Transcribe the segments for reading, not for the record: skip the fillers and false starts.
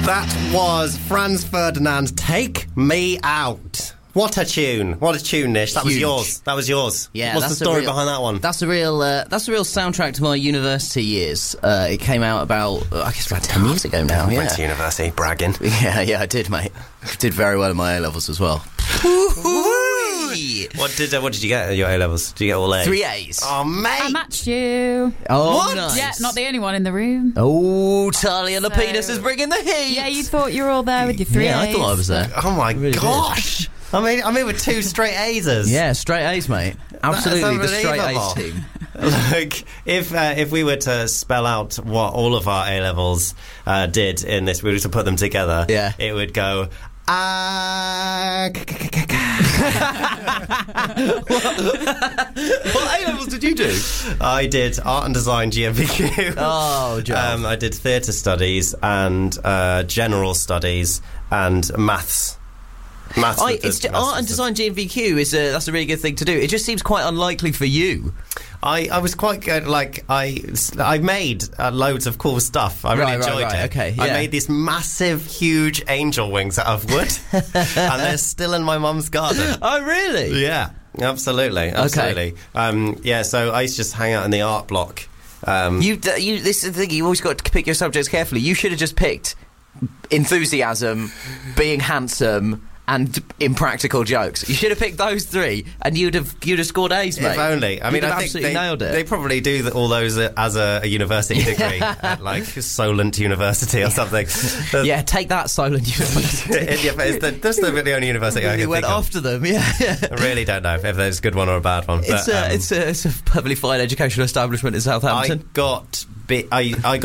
That was Franz Ferdinand, Take Me Out. What a tune. What a tune, Nish. That was yours. That was yours. Yeah, what's the story behind that one? That's a real soundtrack to my university years. It came out about 10 years ago now. Went to university, bragging. Yeah, I did, mate. Did very well in my A-levels as well. What did you get at your A-levels? Did you get all A's? 3 A's. Oh, mate. I matched you. Oh, what? Nice. Yeah, not the only one in the room. Oh, Talia Lapidus is bringing the heat. Yeah, you thought you were all there with your 3 A's. Yeah, I thought I was there. Oh, my really gosh. I mean, with 2 straight A's. Yeah, straight A's, mate. Absolutely, the straight A's team. Like, if we were to spell out what all of our A-levels did in this, we were to put them together, it would go... What A-levels did you do? I did art and design GMVQ. Oh, Joe. I did theatre studies and general studies and maths. Art and design GMVQ that's a really good thing to do. It just seems quite unlikely for you. I was quite good. Like I made loads of cool stuff. I really enjoyed it. Okay, yeah. I made these massive, huge angel wings out of wood, and they're still in my mum's garden. Oh, really? Yeah, absolutely. Okay. So I used to just hang out in the art block. This is the thing. You always got to pick your subjects carefully. You should have just picked enthusiasm, being handsome, and impractical jokes. You should have picked those 3, and you'd have scored A's, mate. If only. I mean, I think absolutely nailed it. They probably do all those as a university degree at like Solent University or something. Yeah, take that, Solent University. That's the only university I can went think of. after them. Yeah. I really don't know if there's a good one or a bad one. It's a perfectly fine educational establishment in Southampton. I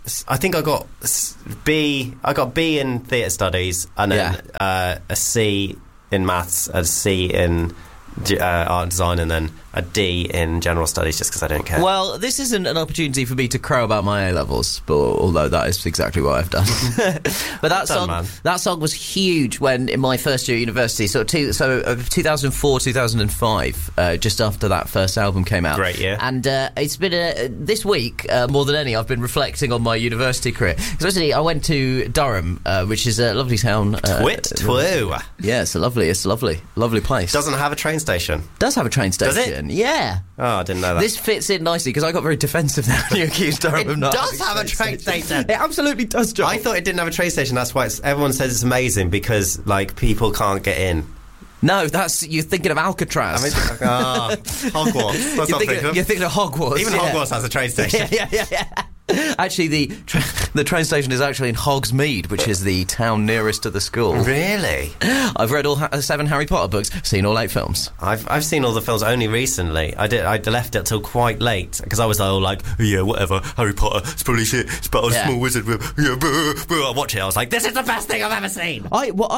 got B in theatre studies, and then a C in maths, a C in art and design, and then a D in general studies, just because I didn't care. Well, this isn't an opportunity for me to crow about my A-levels, but although that is exactly what I've done. But that song was huge when in my first year at university, 2004, 2005, just after that first album came out. Great year. And it's been this week, more than any, I've been reflecting on my university career. Especially, I went to Durham, which is a lovely town. Twit-twoo. Yeah, it's a lovely place. Doesn't have a train station. Does have a train station. Does it? Yeah. Oh, I didn't know that. This fits in nicely because I got very defensive now when you accused Durham of not. It does have a train station. It absolutely does, John. I thought it didn't have a train station. That's why everyone says it's amazing, because like people can't get in. No, you're thinking of Alcatraz. Hogwarts. That's you're thinking of Hogwarts. Even Hogwarts has a train station. Yeah. Actually, the train station is actually in Hogsmeade, which is the town nearest to the school. Really? I've read all 7 Harry Potter books, seen all 8 films. I've seen all the films only recently. I left it till quite late because I was all like, yeah, whatever, Harry Potter, it's probably shit. It's about a small wizard. I watch it. I was like, this is the best thing I've ever seen.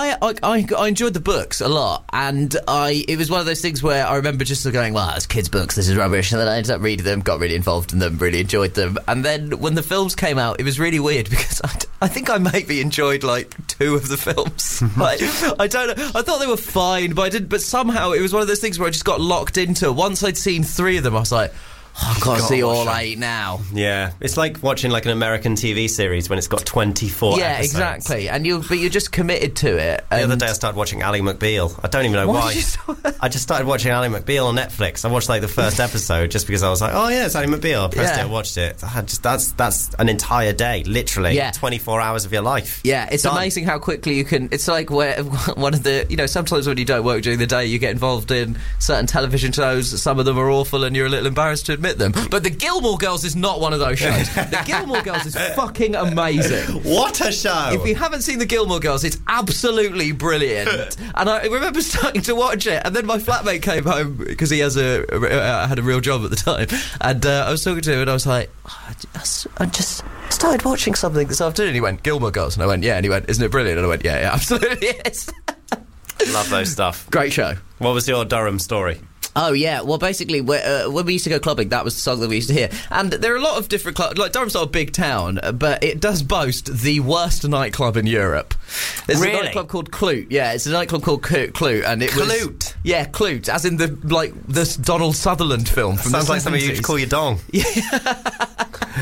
I enjoyed the books a lot, and it was one of those things where I remember just going, well, it's kids' books, this is rubbish, and then I ended up reading them, got really involved in them, really enjoyed them, and then when the films came out, it was really weird because I think I maybe enjoyed like 2 of the films. Like, I don't know. I thought they were fine, but I didn't. But somehow it was one of those things where I just got locked into. Once I'd seen 3 of them, I was like, I've got to see all 8 now. Yeah, it's like watching like an American TV series when it's got 24 episodes. Yeah, exactly. And you're just committed to it. The other day I started watching Ally McBeal. I don't even know why. I just started watching Ally McBeal on Netflix. I watched like the first episode just because I was like, oh yeah, it's Ally McBeal. I pressed it, I watched it. That's an entire day, literally. 24 hours of your life. Yeah, it's amazing how quickly you can. It's like where one of the, sometimes when you don't work during the day, you get involved in certain television shows. Some of them are awful and you're a little embarrassed to admit them. But the Gilmore Girls is not one of those shows. The Gilmore Girls is fucking amazing. What a show! If you haven't seen the Gilmore Girls, it's absolutely brilliant. And I remember starting to watch it, and then my flatmate came home because he had a real job at the time, and I was talking to him, and I was like, I just started watching something this afternoon. And he went, Gilmore Girls, and I went, yeah, and he went, isn't it brilliant? And I went, yeah, absolutely is. Love those stuff. Great show. What was your Durham story? Oh, yeah. Well, basically, when we used to go clubbing, that was the song that we used to hear. And there are a lot of different clubs. Like, Durham's not a big town, but it does boast the worst nightclub in Europe. There's a nightclub called Clute. Yeah, it's a nightclub called Clute. And it was... Clute? Yeah, Clute, as in this Donald Sutherland film from Sounds the 70s. like something you'd call your dong. Yeah.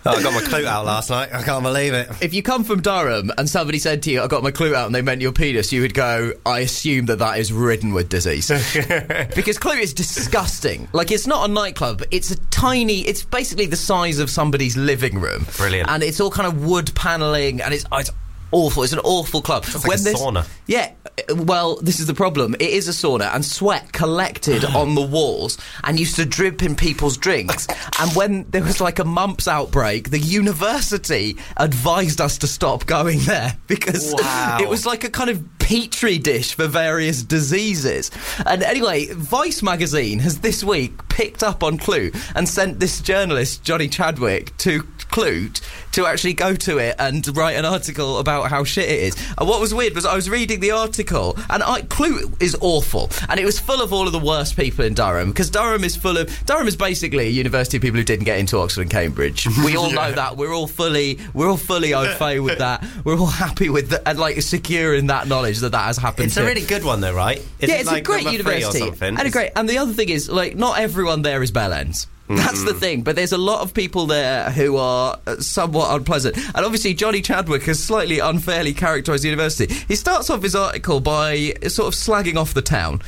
I got my clue out last night. I can't believe it. If you come from Durham and somebody said to you, I got my clue out, and they meant your penis, you would go, I assume that is ridden with disease. Because Clue is disgusting. Like, it's not a nightclub. It's it's basically the size of somebody's living room. Brilliant. And it's all kind of wood panelling, and it's awful. It's an awful club. It's like a sauna. Yeah. Well, this is the problem. It is a sauna, and sweat collected on the walls and used to drip in people's drinks. And when there was like a mumps outbreak, the university advised us to stop going there because it was like a kind of petri dish for various diseases. And anyway, Vice magazine has this week picked up on Clue and sent this journalist, Johnny Chadwick, to Clue to actually go to it and write an article about how shit it is. And what was weird was I was reading the article, and Clue is awful, and it was full of all of the worst people in Durham, because Durham is basically a university of people who didn't get into Oxford and Cambridge. We all know that. We're all fully au fait with that. We're all happy with that, and like secure in that knowledge that has happened. It's a really good one though, right? It's a great university, and the other thing is, like, not everyone there is Bellends. That's the thing, but there's a lot of people there who are somewhat unpleasant. And obviously Johnny Chadwick has slightly unfairly characterised the university. He starts off his article by sort of slagging off the town.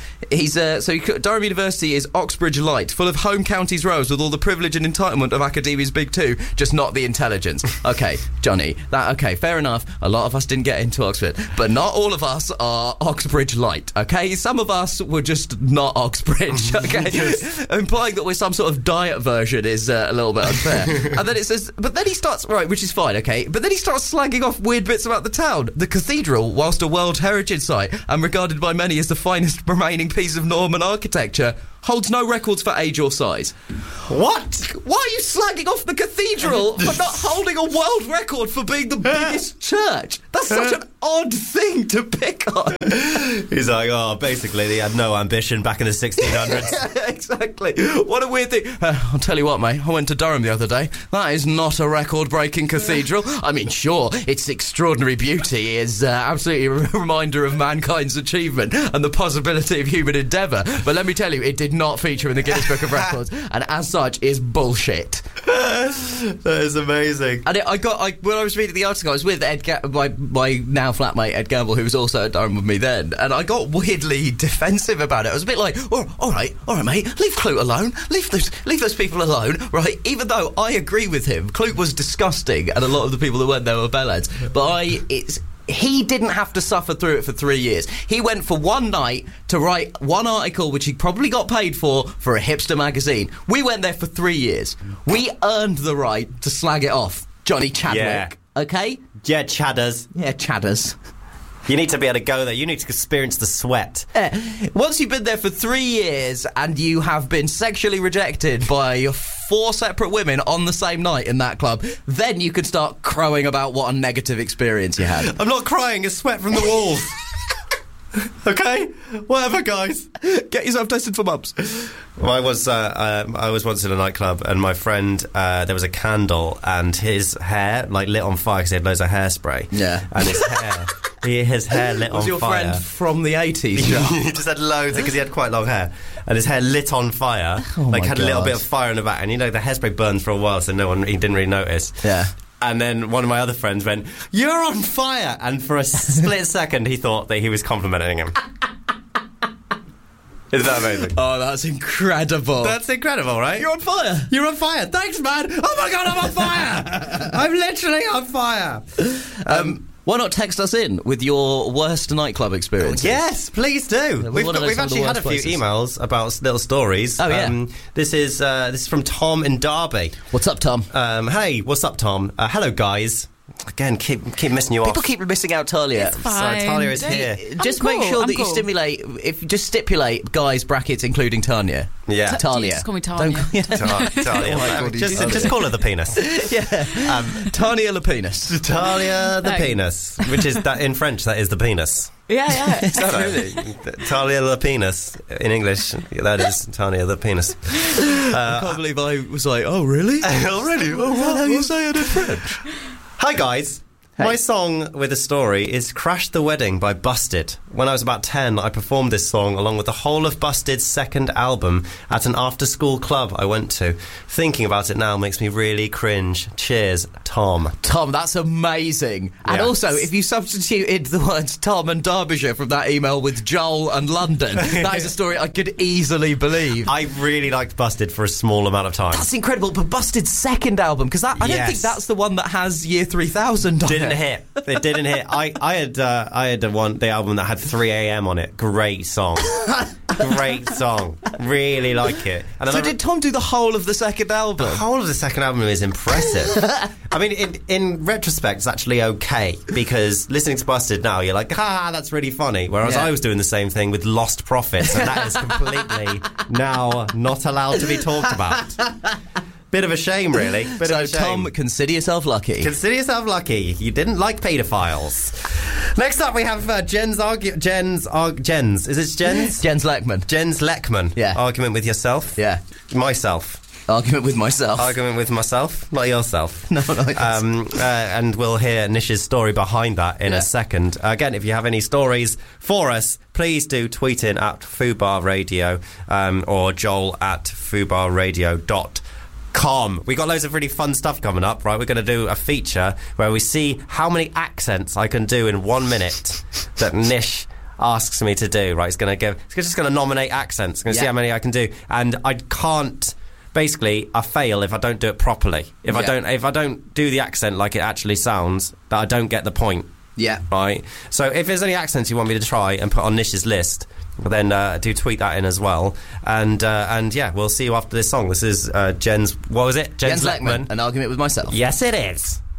Durham University is Oxbridge Light, full of home counties rows with all the privilege and entitlement of academia's big two, just not the intelligence. Okay, Johnny, fair enough. A lot of us didn't get into Oxford, but not all of us are Oxbridge Light, okay? Some of us were just not Oxbridge, okay? Implying that we're some sort of diet version is a little bit unfair. And then it says, but then he starts, right, which is fine, okay, but then he starts slagging off weird bits about the town. The cathedral, whilst a World Heritage Site and regarded by many as the finest remaining piece of Norman architecture, holds no records for age or size. What? Why are you slagging off the cathedral for not holding a world record for being the biggest church? That's such an odd thing to pick on. He's like, basically they had no ambition back in the 1600s. Yeah, exactly. What a weird thing. I'll tell you what, mate, I went to Durham the other day. That is not a record-breaking cathedral. I mean, sure, its extraordinary beauty is absolutely a reminder of mankind's achievement and the possibility of human endeavour, but let me tell you, it did not feature in the Guinness Book of Records, and as such is bullshit. That is amazing. And when I was reading the article, I was with my now flatmate Ed Gamble, who was also at Durham with me then, and I got weirdly defensive about it. I was a bit like, all right, mate, leave Clute alone, leave those people alone, right? Even though I agree with him, Clute was disgusting, and a lot of the people that went there were bellends, but he didn't have to suffer through it for 3 years. He went for one night to write one article, which he probably got paid for a hipster magazine. We went there for 3 years. We earned the right to slag it off. Johnny Chadwick. Yeah. Okay? Yeah, chadders. Yeah, chadders. You need to be able to go there. You need to experience the sweat. Once you've been there for 3 years and you have been sexually rejected by 4 separate women on the same night in that club, then you can start crowing about what a negative experience you had. I'm not crying, it's sweat from the walls. Okay? Whatever, guys. Get yourself tested for mumps. I was once in a nightclub, and my friend, there was a candle, and his hair, like, lit on fire because he had loads of hairspray. Yeah. And his hair lit on fire. Was your friend from the 80s? He just had loads, because he had quite long hair. And his hair lit on fire. Had a little bit of fire in the back. And, you know, the hairspray burns for a while, so he didn't really notice. Yeah. And then one of my other friends went, "You're on fire!" And for a split second, he thought that he was complimenting him. Isn't that amazing? Oh, that's incredible. That's incredible, right? You're on fire. You're on fire. Thanks, man. Oh, my God, I'm on fire. I'm literally on fire. Why not text us in with your worst nightclub experience? Yes, please do. We've actually had a few emails about little stories. Oh, yeah. This is from Tom in Derby. What's up, Tom? Hey, what's up, Tom? Hello, guys. Again, keep missing you off. People keep missing out Talia. It's fine. So Talia is here. Just make sure that you stipulate guys brackets including Tanya. Yeah. Talia. Just call me Tanya. Talia. Oh my God, just call her the penis. Yeah. Tanya the penis. Talia the penis, which is that in French. That is the penis. Yeah. Is that really? Talia the penis in English. That is Talia the penis. I can't believe I was like, oh really? Oh really? Well, how you say it in French? Hi guys. My song with a story is Crash the Wedding by Busted. When I was about 10, I performed this song along with the whole of Busted's second album at an after-school club I went to. Thinking about it now makes me really cringe. Cheers, Tom. Tom, that's amazing. And also, if you substituted the words Tom and Derbyshire from that email with Joel and London, that is a story I could easily believe. I really liked Busted for a small amount of time. That's incredible. But Busted's second album, because I don't think that's the one that has Year 3000 on it. Didn't hit. It didn't hit. I had the album that had 3 a.m. on it. Great song. Great song. Really like it. And so did Tom do the whole of the second album? The whole of the second album is impressive. I mean, in retrospect, it's actually okay, because listening to Busted now, you're like, that's really funny. Whereas I was doing the same thing with Lost Prophets, and that is completely now not allowed to be talked about. Bit of a shame, really. So, Tom, consider yourself lucky. Consider yourself lucky. You didn't like paedophiles. Next up, we have Jen's. Is it Jen's? Jens Leckman. Jens Leckman. Yeah. Argument with yourself? Yeah. Myself. Argument with myself. Argument with myself, not yourself. No, not yourself. And we'll hear Nish's story behind that in a second. Again, if you have any stories for us, please do tweet in at Fubar Radio or Joel at fubarradio.com. We got loads of really fun stuff coming up, right? We're going to do a feature where we see how many accents I can do in 1 minute that Nish asks me to do, right? He's just going to nominate accents. Going to see how many I can do. And I can't... Basically, I fail if I don't do it properly. If I don't do the accent like it actually sounds, that I don't get the point. Yeah. Right? So if there's any accents you want me to try and put on Nish's list, then do tweet that in as well. And we'll see you after this song. This is Jens... What was it? Jens Leckman. An Argument with Myself. Yes, it is.